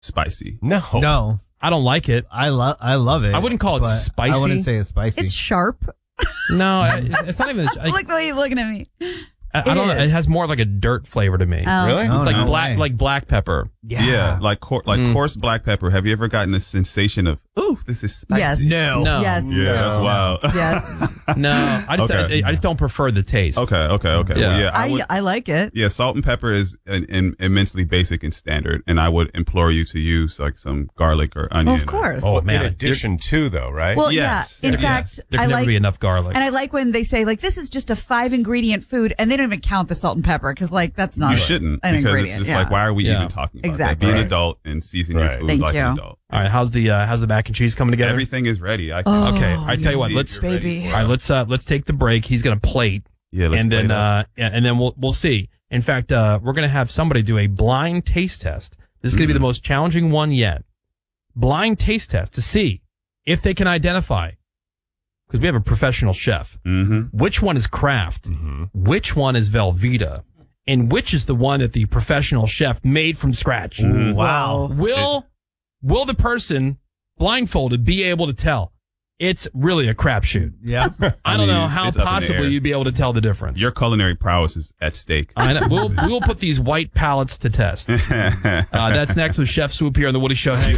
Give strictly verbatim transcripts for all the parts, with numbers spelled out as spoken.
spicy. No. No. I don't like it. I love I love it. I wouldn't call it but spicy. I wouldn't say it's spicy. It's sharp. No, it- it's not even. I, Look the way you're looking at me. I, I don't know. is. It has more of like a dirt flavor to me. Oh. Really? Oh, like no black, way. like black pepper. yeah. Yeah, like cor- like Mm. coarse black pepper. Have you ever gotten the sensation of, ooh, this is spicy? Yes. No. No. Yes. Yeah, that's No. wild. Yes. No, I just, Okay. I, I just don't prefer the taste. Okay, okay, okay. Yeah. Well, yeah, I I, would, I like it. yeah, salt and pepper is an, an immensely basic and standard, and I would implore you to use like some garlic or onion. Of course. Oh, man, in addition to, though, right? Well, Yes. yeah. In Yes. fact, There I can never like be enough garlic. and I like when they say like this is just a five ingredient food, and they don't even count the salt and pepper because like that's not You a- shouldn't, an because ingredient. it's just yeah. like, why are we Yeah. even talking about Exactly. that? Be an Right. adult and season Right. your food Thank like you. an adult. All right, how's the uh, how's the mac and cheese coming together? Everything is ready. I can, Oh, Okay, I tell you what, see let's if you're ready baby. for all right, it. let's uh, let's take the break. He's gonna plate, Yeah, let's and then plate up. uh, yeah, and then we'll we'll see. In fact, uh, we're gonna have somebody do a blind taste test. This is gonna be the Mm. most challenging one yet. Blind taste test to see if they can identify, because we have a professional chef. Mm-hmm. Which one is Kraft? Mhm. Which one is Velveeta? And which is the one that the professional chef made from scratch? Mm. Wow. Will will the person blindfolded be able to tell? It's really a crapshoot. Yeah. I don't mean, know it's- how it's up in the possibly air. you'd be able to tell the difference. Your culinary prowess is at stake. I know. We'll, we'll put these white palettes to test. Uh, that's next with Chef Swoop here on The Woody Show. Hey.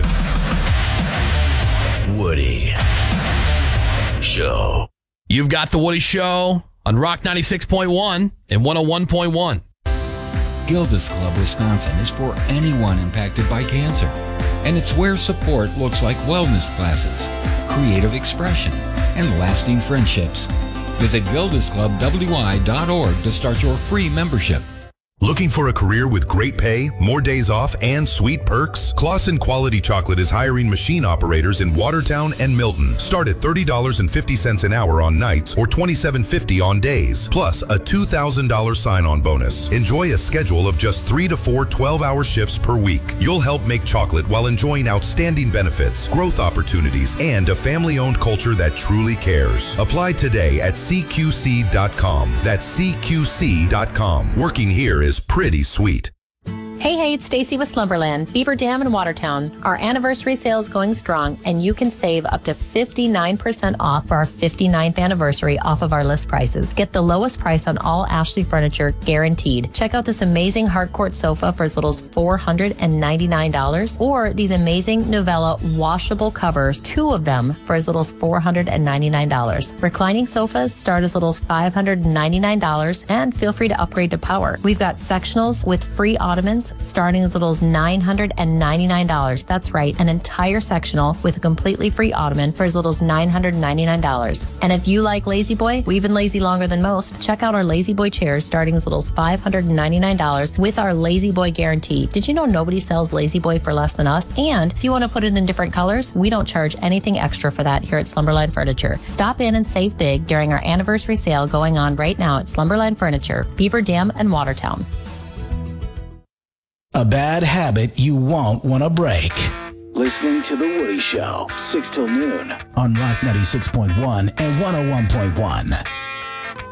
Woody Show. You've got The Woody Show on Rock ninety-six point one and one oh one point one. Gilda's Club Wisconsin is for anyone impacted by cancer. And it's where support looks like wellness classes, creative expression, and lasting friendships. Visit gildas club w i dot org to start your free membership. Looking for a career with great pay, more days off, and sweet perks? Clausen Quality Chocolate is hiring machine operators in Watertown and Milton. Start at thirty dollars and fifty cents an hour on nights or twenty-seven fifty on days, plus a two thousand dollars sign-on bonus. Enjoy a schedule of just three to four twelve-hour shifts per week. You'll help make chocolate while enjoying outstanding benefits, growth opportunities, and a family-owned culture that truly cares. Apply today at c q c dot com. That's c q c dot com. Working here is pretty sweet. Hey, hey, it's Stacy with Slumberland, Beaver Dam in Watertown. Our anniversary sale is going strong, and you can save up to fifty-nine percent off for our fifty-ninth anniversary off of our list prices. Get the lowest price on all Ashley furniture, guaranteed. Check out this amazing hardcourt sofa for as little as four hundred ninety-nine dollars, or these amazing Novella washable covers, two of them for as little as four hundred ninety-nine dollars. Reclining sofas start as little as five hundred ninety-nine dollars, and feel free to upgrade to power. We've got sectionals with free ottomans starting as little as nine hundred ninety-nine dollars. That's right, an entire sectional with a completely free ottoman for as little as nine hundred ninety-nine dollars. And if you like Lazy Boy, we've been lazy longer than most. Check out our Lazy Boy chairs starting as little as five hundred ninety-nine dollars with our Lazy Boy guarantee. Did you know nobody sells Lazy Boy for less than us? And if you want to put it in different colors, we don't charge anything extra for that here at Slumberland Furniture. Stop in and save big during our anniversary sale going on right now at Slumberland Furniture, Beaver Dam and Watertown. A bad habit you won't want to break. Listening to The Woody Show, six till noon on Rock ninety-six point one and one oh one point one.